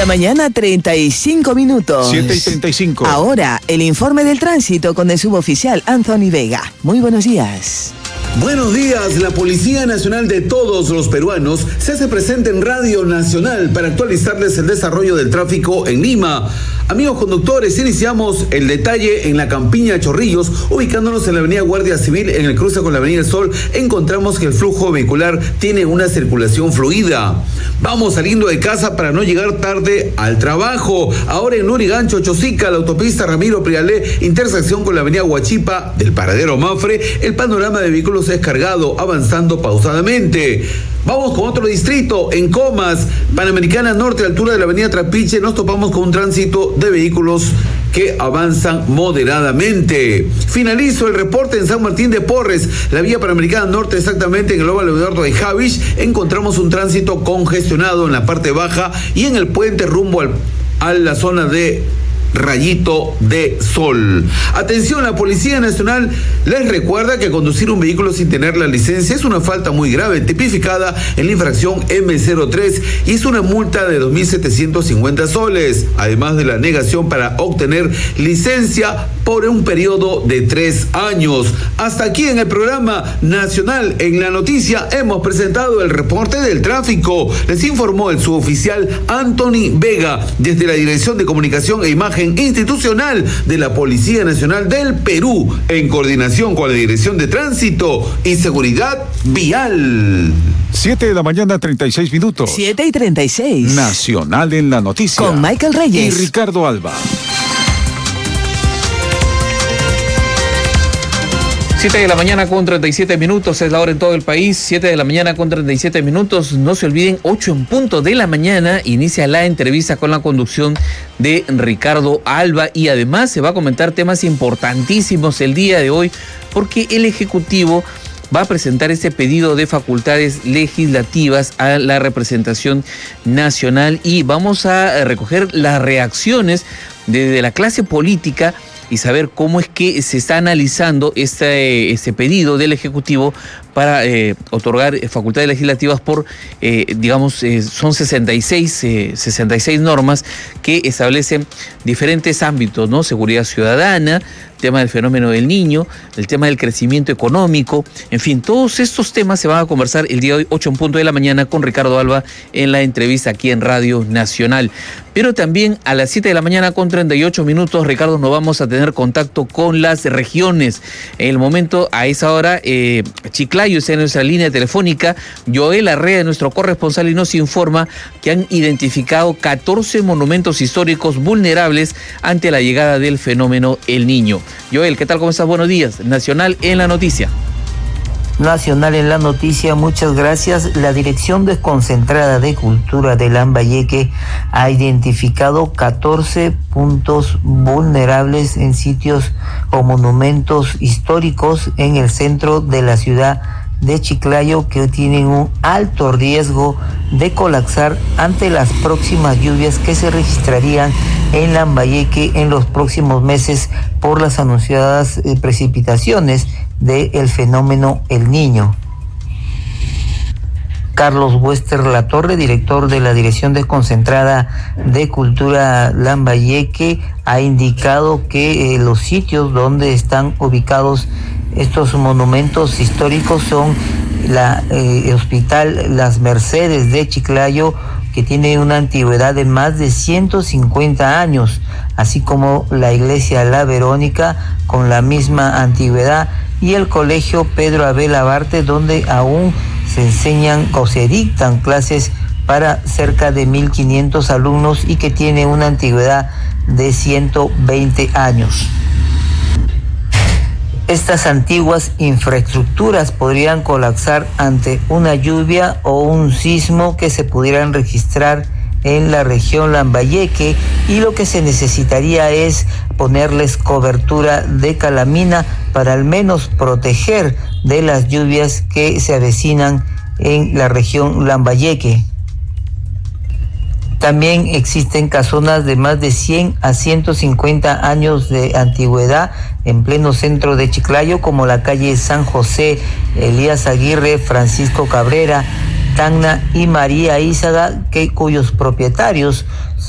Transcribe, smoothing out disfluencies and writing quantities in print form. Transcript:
la mañana, 35 minutos. 7:35. Ahora, el informe del tránsito con el suboficial Anthony Vega. Muy buenos días. Buenos días, la Policía Nacional de todos los peruanos se hace presente en Radio Nacional para actualizarles el desarrollo del tráfico en Lima. Amigos conductores, iniciamos el detalle en la Campiña Chorrillos, ubicándonos en la avenida Guardia Civil, en el cruce con la avenida El Sol, encontramos que el flujo vehicular tiene una circulación fluida. Vamos saliendo de casa para no llegar tarde al trabajo. Ahora en Lurigancho, Chosica, la autopista Ramiro Prialé, intersección con la avenida Huachipa del paradero Mafre, el panorama de vehículos es cargado, avanzando pausadamente. Vamos con otro distrito, en Comas, Panamericana Norte, altura de la avenida Trapiche, nos topamos con un tránsito de vehículos que avanzan moderadamente. Finalizo el reporte en San Martín de Porres, la vía Panamericana Norte, exactamente en el óvalo Eduardo de Javich, encontramos un tránsito congestionado en la parte baja y en el puente rumbo a la zona de Rayito de Sol. Atención, la Policía Nacional les recuerda que conducir un vehículo sin tener la licencia es una falta muy grave, tipificada en la infracción M03 y es una multa de 2.750 soles, además de la negación para obtener licencia por un periodo de 3 años. Hasta aquí en el programa nacional en la noticia hemos presentado el reporte del tráfico. Les informó el suboficial Anthony Vega desde la Dirección de Comunicación e Imagen Institucional de la Policía Nacional del Perú, en coordinación con la Dirección de Tránsito y Seguridad Vial. 7:36 a.m. 7:36. Nacional en la noticia. Con Michael Reyes y Ricardo Alba. 7:37 a.m, es la hora en todo el país, 7:37 a.m. No se olviden, 8:00 a.m, inicia la entrevista con la conducción de Ricardo Alba y además se va a comentar temas importantísimos el día de hoy porque el Ejecutivo va a presentar este pedido de facultades legislativas a la representación nacional y vamos a recoger las reacciones desde la clase política y saber cómo es que se está analizando este pedido del Ejecutivo para otorgar facultades legislativas por, son 66 normas que establecen diferentes ámbitos, ¿no? Seguridad ciudadana, tema del fenómeno del niño, el tema del crecimiento económico, en fin, todos estos temas se van a conversar el día de hoy, 8:00 a.m, con Ricardo Alba en la entrevista aquí en Radio Nacional. Pero también a las 7:38 a.m, Ricardo, nos vamos a tener contacto con las regiones. En el momento, a esa hora, Chiclayo está en nuestra línea telefónica. Joel Arrea, nuestro corresponsal, y nos informa que han identificado 14 monumentos históricos vulnerables ante la llegada del fenómeno El Niño. Joel, ¿qué tal? ¿Cómo estás? Buenos días. Nacional en la noticia. Nacional en la noticia, muchas gracias. La Dirección Desconcentrada de Cultura de Lambayeque ha identificado 14 puntos vulnerables en sitios o monumentos históricos en el centro de la ciudad de Chiclayo que tienen un alto riesgo de colapsar ante las próximas lluvias que se registrarían en Lambayeque en los próximos meses por las anunciadas precipitaciones del fenómeno El Niño. Carlos Wester Latorre, director de la Dirección Desconcentrada de Cultura Lambayeque, ha indicado que los sitios donde están ubicados estos monumentos históricos son el Hospital Las Mercedes de Chiclayo, que tiene una antigüedad de más de 150 años, así como la Iglesia La Verónica con la misma antigüedad, y el Colegio Pedro Abel Abarte, donde aún se enseñan o se dictan clases para cerca de 1.500 alumnos y que tiene una antigüedad de 120 años. Estas antiguas infraestructuras podrían colapsar ante una lluvia o un sismo que se pudieran registrar en la región Lambayeque, y lo que se necesitaría es ponerles cobertura de calamina para al menos proteger de las lluvias que se avecinan en la región Lambayeque. También existen casonas de más de 100 a 150 años de antigüedad en pleno centro de Chiclayo, como la calle San José, Elías Aguirre, Francisco Cabrera, Tacna y María Ízaga, cuyos propietarios